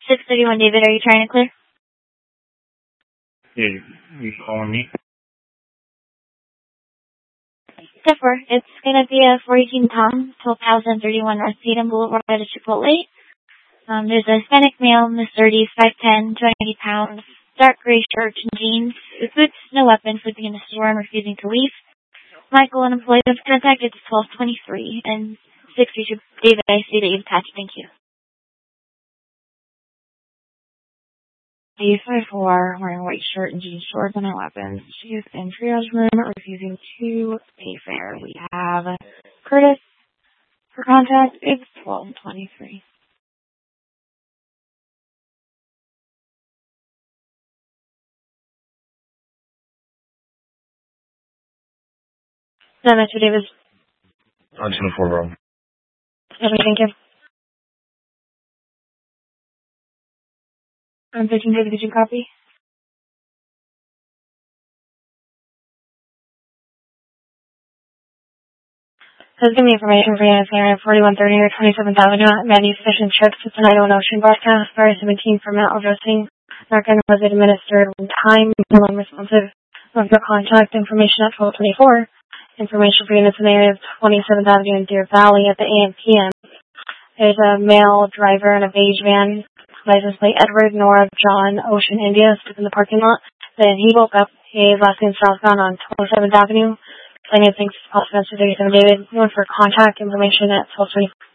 631 David, are you trying to clear? Yeah, you calling me? Zephyr, it's going to be a 418 Tom, 12,031 North Tatum Boulevard at Chipotle. There's a Hispanic male, Miss 30s, 5'10", 290 pounds, dark gray shirt and jeans, with boots, no weapon, sleeping in the store and refusing to leave. Michael, an employee of contact, it's 1223 and 62 David, I see that you've attached. Thank you. A54, wearing a white shirt and jeans shorts and no weapons. She is in triage room, refusing to pay fare. We have Curtis for contact. It's 1223. No, Mr. Davis. On 24 row. Thank you. I'm 15 David, did you copy? So give me information for Units area 4130 or 27th Avenue at Mandy's Fish and Chips. It's an Idaho Ocean broadcast. Fire 17 for Matt addressing. Narcan was administered one time. No unresponsive. Left your contact information at 1224. Information for units in the area of 27th Avenue in Deer Valley at the AM PM. There's a male driver in a beige van. License plate Edward Nora John Ocean India stuck in the parking lot. Then he woke up. His last name southbound on 27th Avenue. Plenty of things possible. 37 David. Going for contact information at 1220.